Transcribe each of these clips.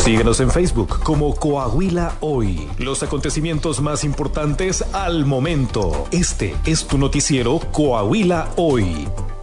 Síguenos en Facebook como Coahuila Hoy. Los acontecimientos más importantes al momento. Este es tu noticiero Coahuila Hoy.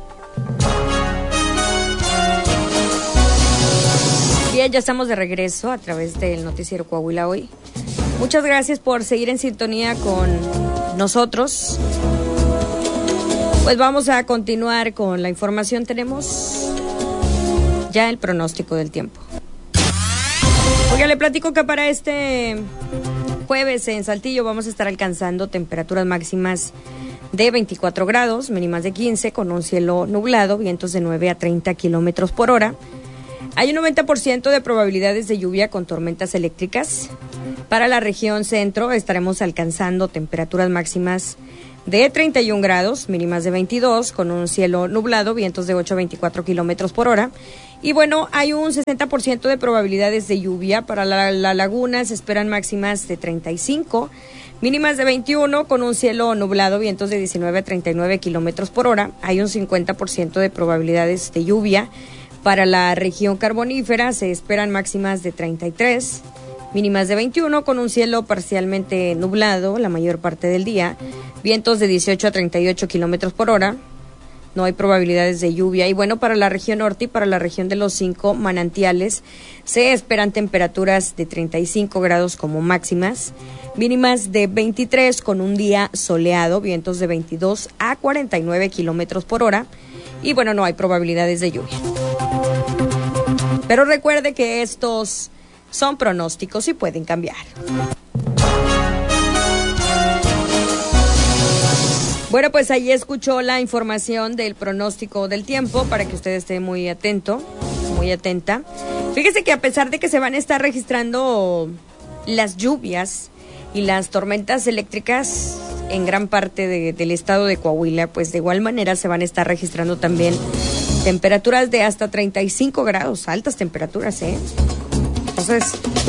Bien, ya estamos de regreso a través del noticiero Coahuila Hoy. Muchas gracias por seguir en sintonía con nosotros. Pues vamos a continuar con la información. Tenemos ya el pronóstico del tiempo. Oiga, le platico que para este jueves en Saltillo vamos a estar alcanzando temperaturas máximas de 24 grados, mínimas de 15, con un cielo nublado, vientos de 9 a 30 kilómetros por hora. Hay un 90% de probabilidades de lluvia con tormentas eléctricas. Para la región centro estaremos alcanzando temperaturas máximas de 31 grados, mínimas de 22, con un cielo nublado, vientos de 8 a 24 kilómetros por hora. Y bueno, hay un 60% de probabilidades de lluvia. Para la laguna se esperan máximas de 35, mínimas de 21, con un cielo nublado, vientos de 19 a 39 kilómetros por hora. Hay un 50% de probabilidades de lluvia. Para la región carbonífera se esperan máximas de 33, mínimas de 21, con un cielo parcialmente nublado la mayor parte del día, vientos de 18 a 38 kilómetros por hora. No hay probabilidades de lluvia. Y bueno, para la región norte y para la región de los 5 manantiales se esperan temperaturas de 35 grados como máximas, mínimas de 23, con un día soleado, vientos de 22 a 49 kilómetros por hora. Y bueno, no hay probabilidades de lluvia. Pero recuerde que estos son pronósticos y pueden cambiar. Bueno, pues ahí escuchó la información del pronóstico del tiempo para que usted esté muy atento, muy atenta. Fíjese que a pesar de que se van a estar registrando las lluvias y las tormentas eléctricas en gran parte del estado de Coahuila, pues de igual manera se van a estar registrando también temperaturas de hasta 35 grados, altas temperaturas, Entonces,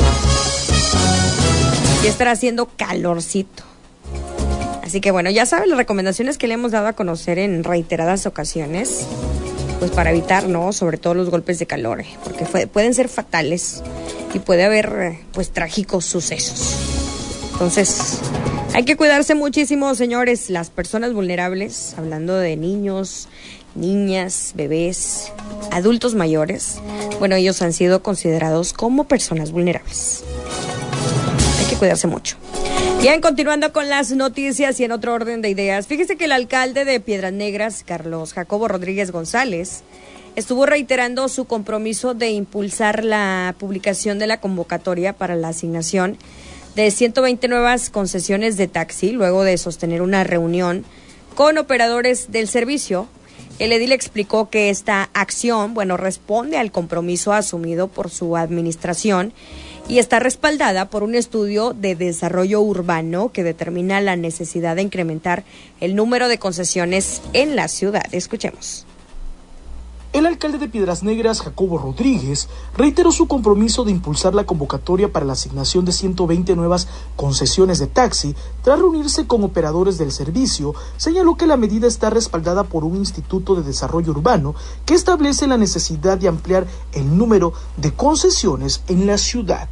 ya estará haciendo calorcito. Así que bueno, ya saben las recomendaciones que le hemos dado a conocer en reiteradas ocasiones, pues para evitar, ¿no?, sobre todo los golpes de calor, porque pueden ser fatales y puede haber, pues, trágicos sucesos. Entonces, hay que cuidarse muchísimo, señores, las personas vulnerables, hablando de niños, niñas, bebés, adultos mayores. Bueno, ellos han sido considerados como personas vulnerables. Hay que cuidarse mucho. Bien, continuando con las noticias y en otro orden de ideas, fíjese que el alcalde de Piedras Negras, Carlos Jacobo Rodríguez González, estuvo reiterando su compromiso de impulsar la publicación de la convocatoria para la asignación de 120 nuevas concesiones de taxi, luego de sostener una reunión con operadores del servicio. El edil explicó que esta acción, responde al compromiso asumido por su administración y está respaldada por un estudio de desarrollo urbano que determina la necesidad de incrementar el número de concesiones en la ciudad. Escuchemos. El alcalde de Piedras Negras, Jacobo Rodríguez, reiteró su compromiso de impulsar la convocatoria para la asignación de 120 nuevas concesiones de taxi. Tras reunirse con operadores del servicio, señaló que la medida está respaldada por un instituto de desarrollo urbano que establece la necesidad de ampliar el número de concesiones en la ciudad.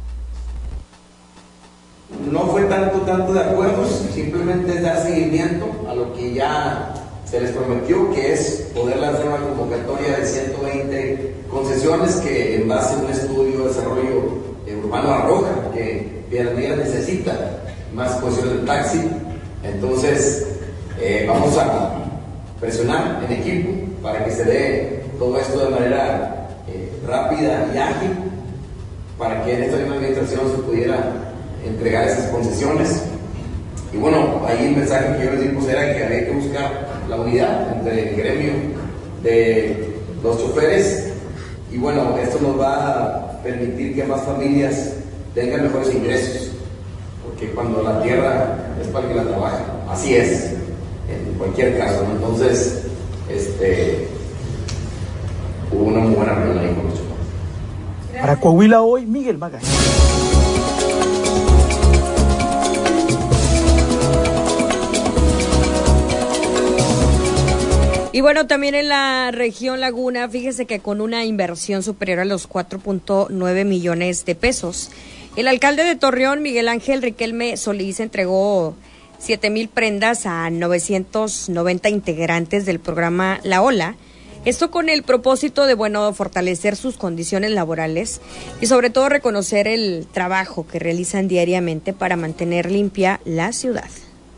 No fue tanto de acuerdos, simplemente dar seguimiento a lo que ya se les prometió, que es poder lanzar una convocatoria de 120 concesiones que en base a un estudio de desarrollo urbano arroja que Piedras Negras necesita más concesiones de taxi. Entonces vamos a presionar en equipo para que se dé todo esto de manera rápida y ágil, para que en esta misma administración se pudiera entregar esas concesiones. Y bueno, ahí el mensaje que yo les di pues era que había que buscar la unidad entre el gremio de los choferes, y bueno, esto nos va a permitir que más familias tengan mejores ingresos, porque cuando la tierra es para el que la trabaja, así es en cualquier caso, ¿no? Entonces hubo una muy buena reunión ahí con los choferes. Para Coahuila Hoy, Miguel Magaña. Y bueno, también en la región Laguna, fíjese que con una inversión superior a los 4.9 millones de pesos, el alcalde de Torreón, Miguel Ángel Riquelme Solís, entregó 7,000 prendas a 990 integrantes del programa La Ola. Esto con el propósito de, bueno, fortalecer sus condiciones laborales y sobre todo reconocer el trabajo que realizan diariamente para mantener limpia la ciudad.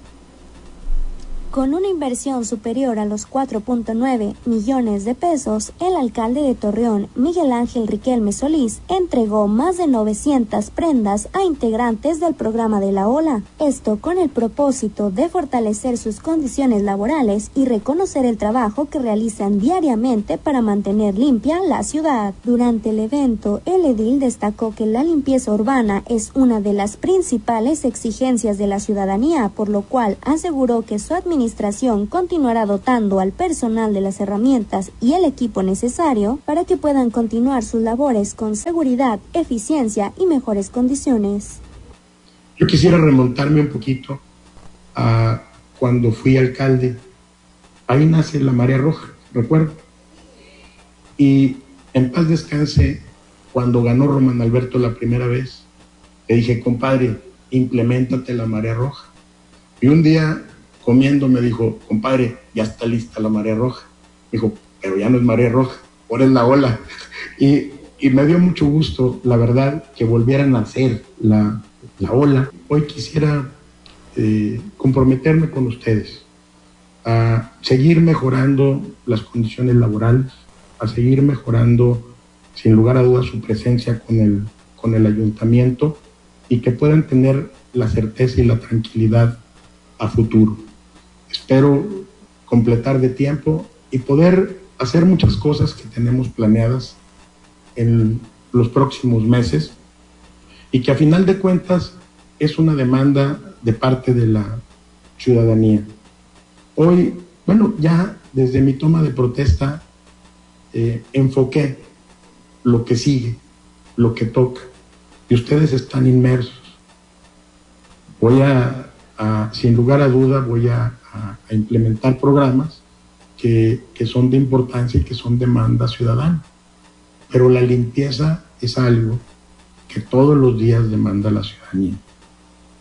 Con una inversión superior a los 4.9 millones de pesos, el alcalde de Torreón, Miguel Ángel Riquelme Solís, entregó más de 900 prendas a integrantes del programa de La Ola. Esto con el propósito de fortalecer sus condiciones laborales y reconocer el trabajo que realizan diariamente para mantener limpia la ciudad. Durante el evento, el edil destacó que la limpieza urbana es una de las principales exigencias de la ciudadanía, por lo cual aseguró que su administración continuará dotando al personal de las herramientas y el equipo necesario para que puedan continuar sus labores con seguridad, eficiencia y mejores condiciones. Yo quisiera remontarme un poquito a cuando fui alcalde. Ahí nace la Marea Roja, recuerdo. Y en paz descanse, cuando ganó Román Alberto la primera vez, le dije, compadre, impleméntate la Marea Roja. Y un día comiendo me dijo, compadre, ya está lista la Marea Roja. Me dijo, pero ya no es Marea Roja, ahora es La Ola. Y me dio mucho gusto, la verdad, que volvieran a hacer la Ola. Hoy quisiera comprometerme con ustedes a seguir mejorando las condiciones laborales, a seguir mejorando, sin lugar a dudas, su presencia con el ayuntamiento y que puedan tener la certeza y la tranquilidad a futuro. Espero completar de tiempo y poder hacer muchas cosas que tenemos planeadas en los próximos meses y que a final de cuentas es una demanda de parte de la ciudadanía. Hoy, bueno, ya desde mi toma de protesta enfoqué lo que sigue, lo que toca, y ustedes están inmersos. Voy sin lugar a duda, voy a implementar programas que son de importancia y que son demanda ciudadana. Pero la limpieza es algo que todos los días demanda la ciudadanía.